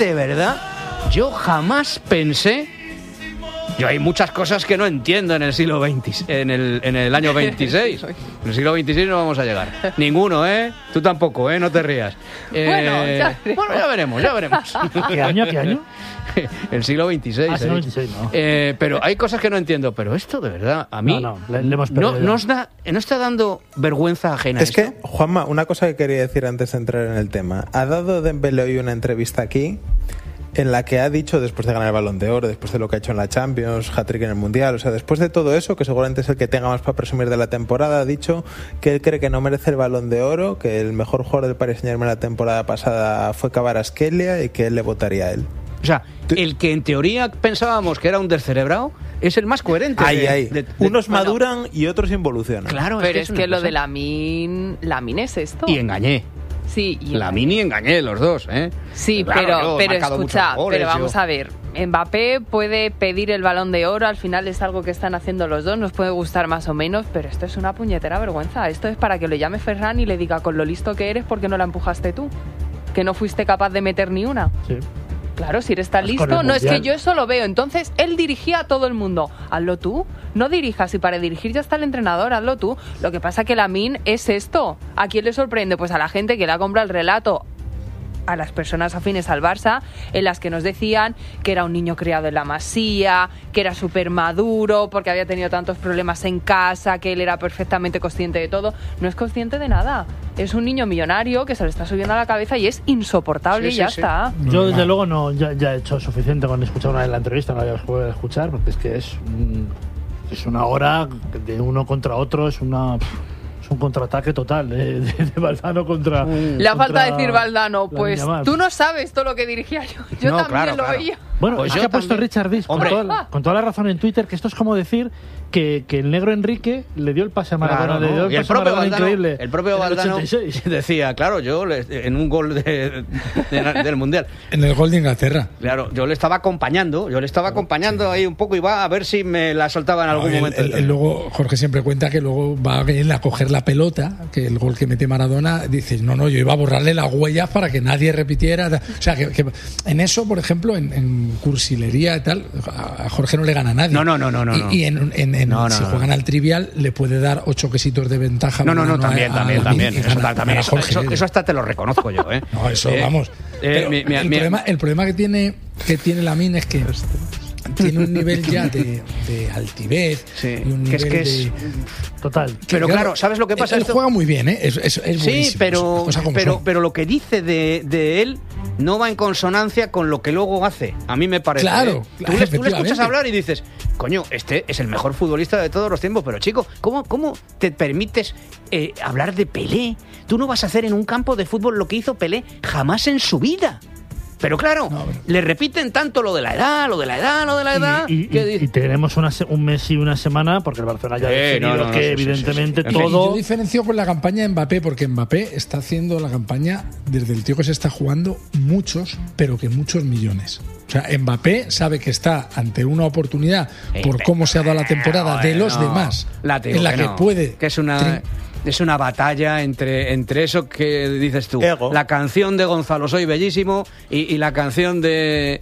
de verdad, yo jamás pensé... Yo hay muchas cosas que no entiendo en el siglo XX, en el año 26. En el siglo XXVI no vamos a llegar. Ninguno, ¿eh? Tú tampoco, ¿eh? No te rías. Bueno, ya veremos. ¿Qué año? El siglo XXVI. Ah, siglo XXVI, no. Pero hay cosas que no entiendo. Pero esto, de verdad, a mí... No está dando vergüenza ajena. Es que, Juanma, una cosa que quería decir antes de entrar en el tema. Ha dado Dembélé hoy una entrevista aquí en la que ha dicho, después de ganar el Balón de Oro, después de lo que ha hecho en la Champions, hat-trick en el Mundial, o sea, después de todo eso, que seguramente es el que tenga más para presumir de la temporada, ha dicho que él cree que no merece el Balón de Oro, que el mejor jugador del Paris Saint-Germain la temporada pasada fue Kvaratskhelia y que él le votaría a él. O sea, el que en teoría pensábamos que era un descerebrado es el más coherente. Unos maduran y otros involucionan. Claro, pero es que lo de Lamine es esto. Y engañé. Sí, Lamine y engañé los dos, ¿eh? Sí, claro, pero escucha, pero vamos a ver. Mbappé puede pedir el Balón de Oro, al final es algo que están haciendo los dos, nos puede gustar más o menos, pero esto es una puñetera vergüenza. Esto es para que lo llame Ferran y le diga, con lo listo que eres, ¿por qué no la empujaste tú? Que no fuiste capaz de meter ni una. Sí. Claro, si eres tan listo, no es que yo eso lo veo. Entonces, él dirigía a todo el mundo. Hazlo tú, no dirijas. Y para dirigir ya está el entrenador, hazlo tú. Lo que pasa que Lamine es esto. ¿A quién le sorprende? Pues a la gente que le ha comprado el relato, a las personas afines al Barça, en las que nos decían que era un niño criado en la Masía, que era súper maduro porque había tenido tantos problemas en casa, que él era perfectamente consciente de todo. No es consciente de nada. Es un niño millonario que se le está subiendo a la cabeza y es insoportable y ya está. Yo desde luego no, ya he hecho suficiente con escuchar una vez la entrevista, no la voy a escuchar, porque es que es una hora de uno contra otro, es un contraataque total de Valdano contra... Le ha falta decir Valdano, pues tú no sabes todo lo que dirigía yo. Yo no, también lo oía. Bueno, pues yo ha puesto Richard Diz con toda la razón en Twitter que esto es como decir que el negro Enrique le dio el pase a Maradona, le dio el propio Valdano, increíble. El propio Valdano decía, claro, yo en un gol del Mundial. En el gol de Inglaterra. Claro, yo le estaba acompañando ahí un poco y va a ver si me la soltaba en algún momento. Luego Jorge siempre cuenta que luego va él a coger la pelota, que el gol que mete Maradona, dice, no, yo iba a borrarle las huellas para que nadie repitiera. O sea, que en eso, por ejemplo, en cursilería y tal, a Jorge no le gana a nadie. No. Y si juegan al trivial, le puede dar 8 quesitos de ventaja. También. Eso hasta te lo reconozco yo, ¿eh? No, eso, vamos. El problema que tiene Lamine es que tiene un nivel ya de altivez, y un nivel que es total. Pero claro, ¿sabes lo que pasa? Él juega muy bien, ¿eh? Es sí, pero lo que dice de él no va en consonancia con lo que luego hace. A mí me parece. Claro, Tú le escuchas hablar y dices, coño, este es el mejor futbolista de todos los tiempos, pero chico, ¿cómo te permites hablar de Pelé? Tú no vas a hacer en un campo de fútbol lo que hizo Pelé jamás en su vida. Pero claro, le repiten tanto lo de la edad. Y tenemos un mes y una semana, porque el Barcelona ya ha definido que evidentemente todo... Yo diferencio con la campaña de Mbappé, porque Mbappé está haciendo la campaña desde el tío que se está jugando muchos millones. O sea, Mbappé sabe que está ante una oportunidad por cómo se ha dado la temporada de los demás, en la que puede... Que es una batalla entre eso que dices tú. Ego. La canción de Gonzalo Soy Bellísimo y la canción de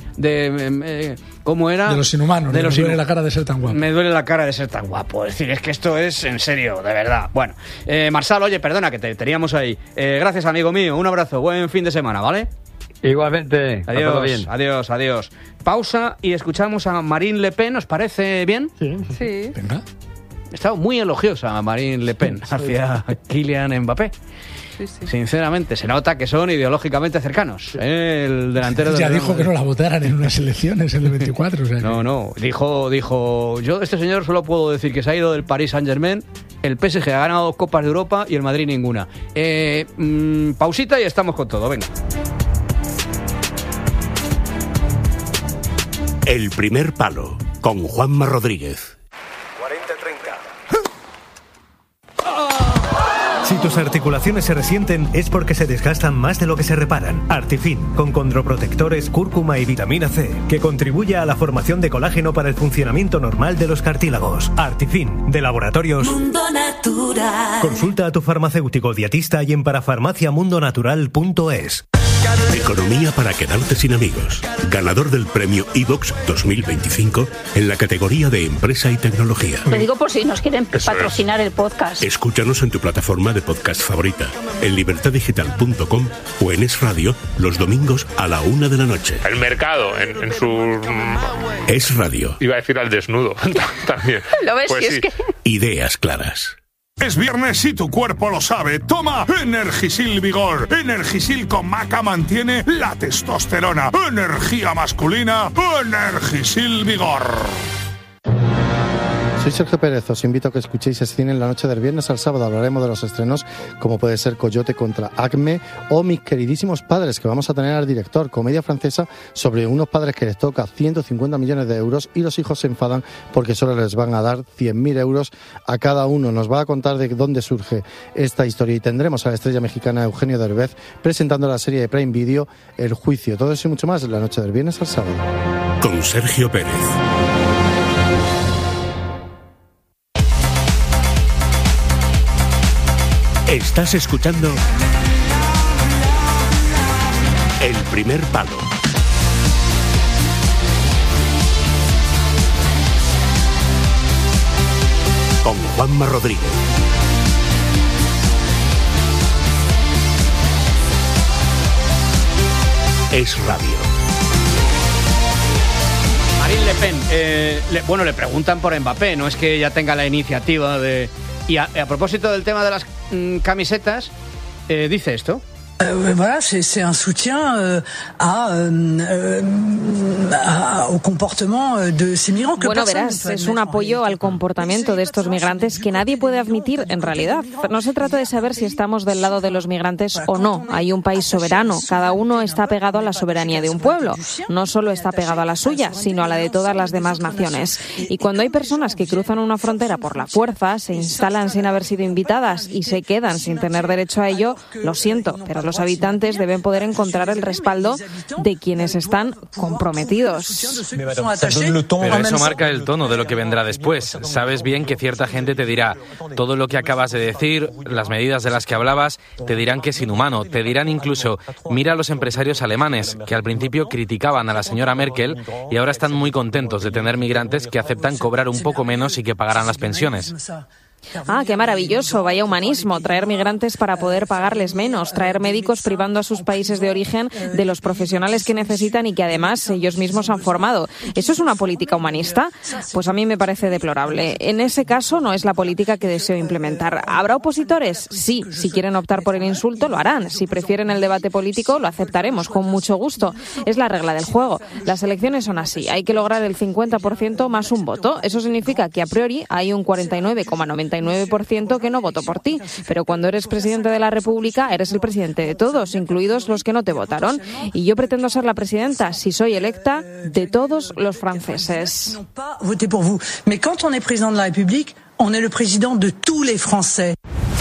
¿cómo era? De los inhumanos. Me duele la cara de ser tan guapo. Me duele la cara de ser tan guapo. Es decir, es que esto es en serio, de verdad. Bueno, Marsal, oye, perdona que te teníamos ahí. Gracias, amigo mío. Un abrazo. Buen fin de semana, ¿vale? Igualmente. Adiós, todo bien. adiós. Pausa y escuchamos a Marine Le Pen. ¿Os parece bien? Sí. Venga. He estado muy elogiosa Marine Le Pen hacia Kylian Mbappé. Sí. Sinceramente, se nota que son ideológicamente cercanos. El delantero ya dijo que no la votaran en unas elecciones en el 24. O sea no. Dijo, yo este señor solo puedo decir que se ha ido del Paris Saint-Germain, el PSG ha ganado 2 Copas de Europa y el Madrid ninguna. Pausita y estamos con todo, venga. El primer palo, con Juanma Rodríguez. Si tus articulaciones se resienten es porque se desgastan más de lo que se reparan. Artifin, con condroprotectores, cúrcuma y vitamina C, que contribuye a la formación de colágeno para el funcionamiento normal de los cartílagos. Artifin, de Laboratorios Mundo Natural. Consulta a tu farmacéutico dietista y en parafarmaciamundonatural.es. Economía para quedarte sin amigos. Ganador del premio iVoox 2025 en la categoría de Empresa y Tecnología. Lo digo por si nos quieren patrocinar el podcast. Escúchanos en tu plataforma de podcast favorita, en libertadigital.com o en Es Radio los domingos a la 1 de la noche. El mercado en su... Es Radio. Iba a decir al desnudo también. ¿Lo ves? Pues si es que... Ideas claras. Es viernes y tu cuerpo lo sabe. Toma Energisil Vigor. Energisil con maca mantiene la testosterona. Energía masculina. Energisil Vigor. Soy Sergio Pérez, os invito a que escuchéis Cine en la noche del viernes al sábado. Hablaremos de los estrenos como puede ser Coyote contra Acme o Mis queridísimos padres, que vamos a tener al director, comedia francesa sobre unos padres que les toca 150 millones de euros y los hijos se enfadan porque solo les van a dar 100.000 euros a cada uno. Nos va a contar de dónde surge esta historia y tendremos a la estrella mexicana Eugenio Derbez presentando la serie de Prime Video El Juicio. Todo eso y mucho más en la noche del viernes al sábado. Con Sergio Pérez. Estás escuchando El Primer Palo. Con Juanma Rodríguez. Es Radio. Marine Le Pen, le preguntan por Mbappé, no es que ella tenga la iniciativa de... Y a propósito del tema de las camisetas, dice esto. Voilà, c'est un soutien au comportement de ces migrants. Bueno, verás, es un apoyo al comportamiento de estos migrantes que nadie puede admitir en realidad. No se trata de saber si estamos del lado de los migrantes o no. Hay un país soberano. Cada uno está pegado a la soberanía de un pueblo. No solo está pegado a la suya, sino a la de todas las demás naciones. Y cuando hay personas que cruzan una frontera por la fuerza, se instalan sin haber sido invitadas y se quedan sin tener derecho a ello, lo siento, pero los habitantes deben poder encontrar el respaldo de quienes están comprometidos. Pero eso marca el tono de lo que vendrá después. Sabes bien que cierta gente te dirá todo lo que acabas de decir, las medidas de las que hablabas, te dirán que es inhumano, te dirán incluso, mira a los empresarios alemanes, que al principio criticaban a la señora Merkel y ahora están muy contentos de tener migrantes que aceptan cobrar un poco menos y que pagarán las pensiones. Ah, qué maravilloso, vaya humanismo, traer migrantes para poder pagarles menos, traer médicos privando a sus países de origen de los profesionales que necesitan y que además ellos mismos han formado. ¿Eso es una política humanista? Pues a mí me parece deplorable. En ese caso no es la política que deseo implementar. ¿Habrá opositores? Sí, si quieren optar por el insulto lo harán. Si prefieren el debate político lo aceptaremos con mucho gusto. Es la regla del juego. Las elecciones son así, hay que lograr el 50% más un voto. Eso significa que a priori hay un 49,99% que no votó por ti, pero cuando eres presidente de la República eres el presidente de todos, incluidos los que no te votaron, y yo pretendo ser la presidenta, si soy electa, de todos los franceses. Mais quand on est président de la République, on est le président de tous les Français.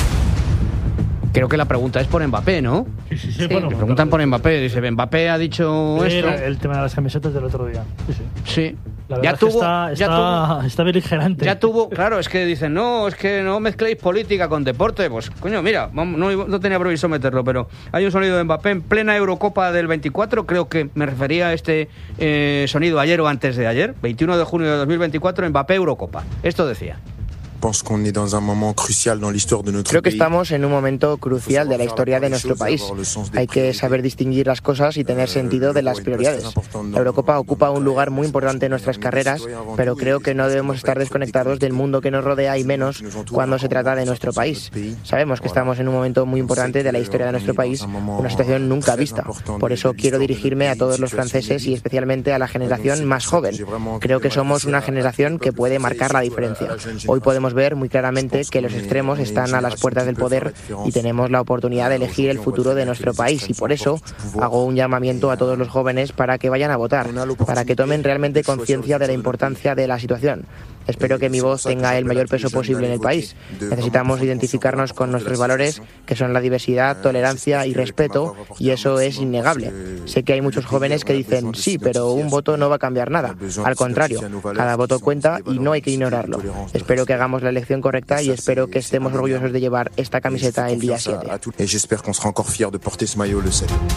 Creo que la pregunta es por Mbappé, ¿no? Sí. Bueno, le preguntan por Mbappé. Dice, Mbappé ha dicho esto. El tema de las camisetas del otro día. Sí. La verdad está beligerante. Ya tuvo, claro, es que dicen, no, es que no mezcléis política con deporte. Pues, coño, mira, no tenía previsto meterlo, pero hay un sonido de Mbappé en plena Eurocopa del 24. Creo que me refería a este sonido ayer o antes de ayer, 21 de junio de 2024, Mbappé Eurocopa. Esto decía. Creo que estamos en un momento crucial de la historia de nuestro país. Hay que saber distinguir las cosas y tener sentido de las prioridades. La Eurocopa ocupa un lugar muy importante en nuestras carreras, pero creo que no debemos estar desconectados del mundo que nos rodea y menos cuando se trata de nuestro país. Sabemos que estamos en un momento muy importante de la historia de nuestro país, una situación nunca vista. Por eso quiero dirigirme a todos los franceses y especialmente a la generación más joven. Creo que somos una generación que puede marcar la diferencia. Hoy podemos ver muy claramente que los extremos están a las puertas del poder y tenemos la oportunidad de elegir el futuro de nuestro país, y por eso hago un llamamiento a todos los jóvenes para que vayan a votar, para que tomen realmente conciencia de la importancia de la situación. Espero que mi voz tenga el mayor peso posible en el país. Necesitamos identificarnos con nuestros valores, que son la diversidad, tolerancia y respeto, y eso es innegable. Sé que hay muchos jóvenes que dicen, sí, pero un voto no va a cambiar nada. Al contrario, cada voto cuenta y no hay que ignorarlo. Espero que hagamos la elección correcta y espero que estemos orgullosos de llevar esta camiseta el día 7.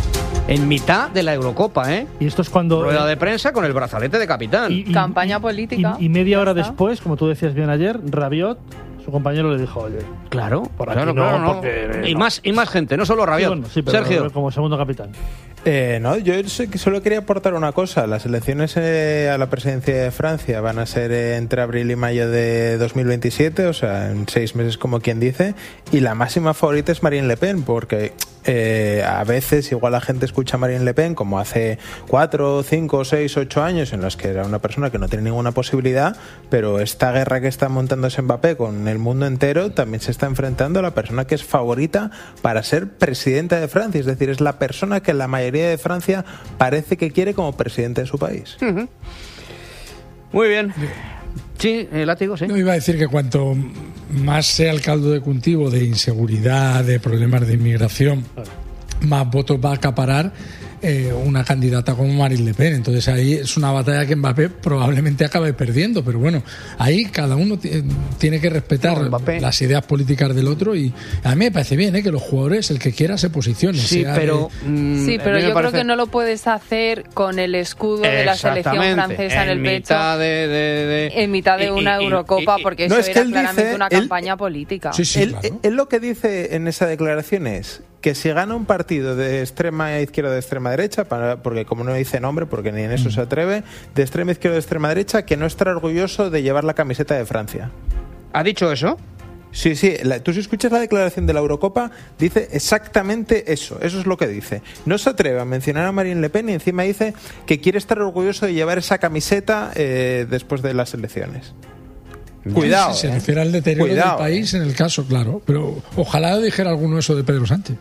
En mitad de la Eurocopa, ¿eh? Y esto es cuando... Rueda de prensa con el brazalete de capitán. Campaña política. Y media hora después, como tú decías bien ayer, Rabiot, su compañero, le dijo, oye... Claro, por aquí no. Porque, y más gente, no solo Rabiot. Sí, pero Sergio. Como segundo capitán. No, yo solo quería aportar una cosa. Las elecciones a la presidencia de Francia van a ser entre abril y mayo de 2027, o sea, en 6 meses como quien dice, y la máxima favorita es Marine Le Pen, porque a veces igual la gente escucha a Marine Le Pen como hace 4, 5, 6, 8 años en los que era una persona que no tiene ninguna posibilidad, pero esta guerra que está montándose Mbappé con el mundo entero también se está enfrentando a la persona que es favorita para ser presidenta de Francia, es decir, es la persona que la mayoría de Francia parece que quiere como presidente de su país. Muy bien. Sí, Látigo, sí. No, iba a decir que cuanto más sea el caldo de cultivo de inseguridad, de problemas de inmigración, más votos va a acaparar una candidata como Marine Le Pen. Entonces ahí es una batalla que Mbappé probablemente acabe perdiendo, pero bueno, ahí cada uno tiene que respetar las ideas políticas del otro, y a mí me parece bien que los jugadores, el que quiera, se posicione. Sí, pero yo creo que no lo puedes hacer con el escudo de la selección francesa en el pecho en mitad de una Eurocopa, porque eso era claramente una campaña política. Sí, claro. Él lo que dice en esa declaración es que si gana un partido de extrema izquierda o de extrema derecha, porque como no dice nombre, porque ni en eso se atreve, de extrema izquierda o de extrema derecha, que no estará orgulloso de llevar la camiseta de Francia. ¿Ha dicho eso? Sí, tú si escuchas la declaración de la Eurocopa, dice exactamente eso es lo que dice. No se atreve a mencionar a Marine Le Pen y encima dice que quiere estar orgulloso de llevar esa camiseta después de las elecciones. Cuidado. Se refiere al deterioro del país en el caso, claro. Pero ojalá dijera alguno eso de Pedro Sánchez.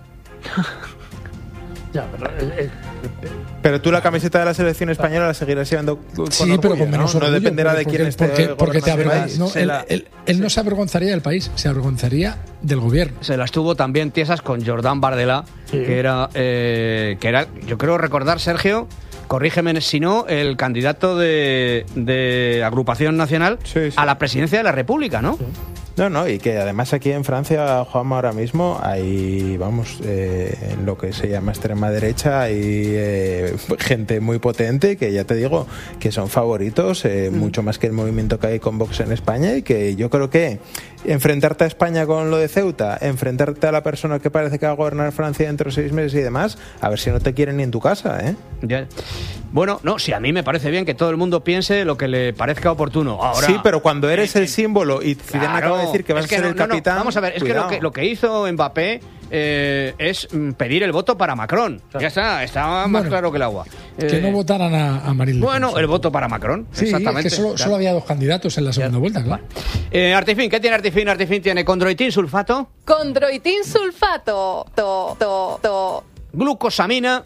Ya, pero tú la camiseta de la selección española la seguirás llevando con orgullo, pero con menos orgullo, no dependerá de quién esté. Porque te avergonzas. Él no se avergonzaría del país, se avergonzaría del gobierno. Se las tuvo también tiesas con Jordan Bardella, que era, yo creo recordar, Sergio, corrígeme si no, el candidato de Agrupación Nacional a la presidencia de la República, ¿no? Sí. No, y que además aquí en Francia, Juanma, ahora mismo hay, en lo que se llama extrema derecha, hay gente muy potente que ya te digo que son favoritos, mucho más que el movimiento que hay con Vox en España, y que yo creo que enfrentarte a España con lo de Ceuta, enfrentarte a la persona que parece que va a gobernar Francia dentro de 6 meses y demás, a ver si no te quieren ni en tu casa, ¿eh? Ya. Bueno, no, si a mí me parece bien que todo el mundo piense lo que le parezca oportuno. Ahora, sí, pero cuando eres el símbolo y Zidane acaba de decir que vas a ser el capitán... Vamos a ver, cuidado. Es que lo que hizo Mbappé es pedir el voto para Macron. Claro. Ya está más claro que el agua. Que no votaran a Marine Le Pen. Bueno, el voto para Macron, sí, exactamente. Es que solo había 2 candidatos en la segunda vuelta, claro. Artifin, ¿qué tiene Artifin? Artifin tiene condroitin sulfato. Condroitin sulfato. Glucosamina.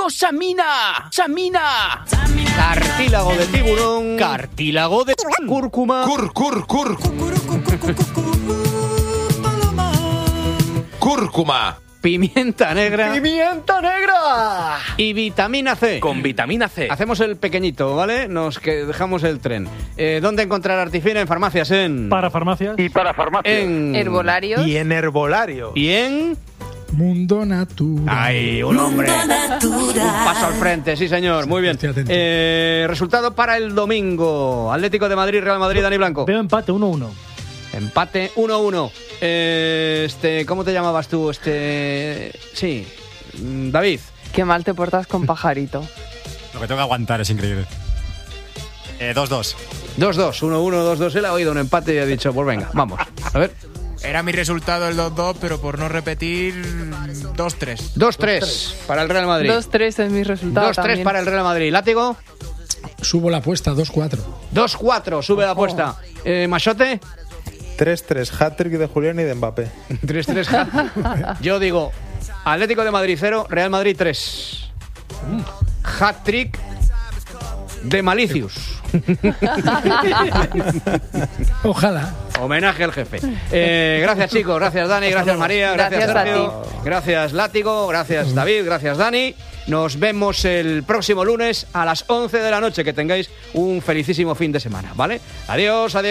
¡Samina! Cartílago de tiburón. Cartílago de cúrcuma. Cúrcuma. Pimienta negra. Y vitamina C. Con vitamina C. Hacemos el pequeñito, ¿vale? Dejamos el tren. ¿Dónde encontrar Artifin? En farmacias, Para farmacias. Y para farmacias. En herbolarios. Y en herbolario. Y en... Mundo Natural. ¡Ay, un hombre! Un paso al frente, sí señor, muy bien. Resultado para el domingo. Atlético de Madrid, Real Madrid, Dani Blanco. Veo empate 1-1. Empate 1-1. ¿Cómo te llamabas tú? Sí, David. Qué mal te portas con Pajarito. Lo que tengo que aguantar es increíble. 2-2. 2-2, 1-1, 2-2. Él ha oído un empate y ha dicho, pues venga, vamos. A ver. Era mi resultado el 2-2, pero por no repetir, 2-3. 2-3 para el Real Madrid. 2-3 es mi resultado 2-3 también. Para el Real Madrid. ¿Látigo? Subo la apuesta, 2-4. 2-4, sube la apuesta. ¿Machote? 3-3, hat-trick de Julián y de Mbappé. 3-3, hat. Yo digo, Atlético de Madrid 0, Real Madrid 3. Hat-trick de Malicius. Ojalá. Homenaje al jefe. Gracias, chicos. Gracias, Dani. Gracias, María. Gracias, Sergio. Gracias, Látigo. Gracias, David. Gracias, Dani. Nos vemos el próximo lunes a las 11 de la noche. Que tengáis un felicísimo fin de semana, ¿vale? Adiós, adiós.